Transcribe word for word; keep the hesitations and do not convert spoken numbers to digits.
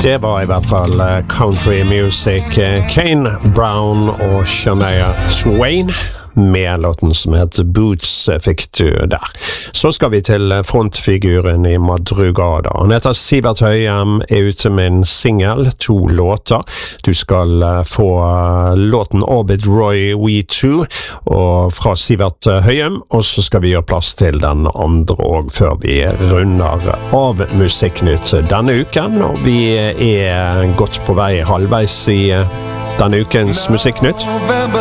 Det var i hvert fall country music. Kane Brown og Shania Twain med låten som heter Boots fikk du der. Så skal vi til frontfiguren i Madrugada. Han heter Sivert Høyem, er ute med en single, to låter. Du skal få låten Orbit Roy We Two og fra Sivert Høyem, og så skal vi gjøre plass til den andre også før vi runder av Musikknytt denne uken, og vi er godt på vei halvveis i denne ukens Musikknytt.